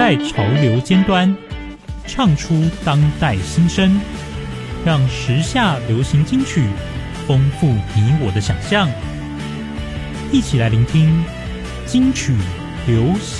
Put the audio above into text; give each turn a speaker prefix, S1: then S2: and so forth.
S1: 在潮流尖端，唱出当代心声，让时下流行金曲丰富你我的想象。一起来聆听金曲流行。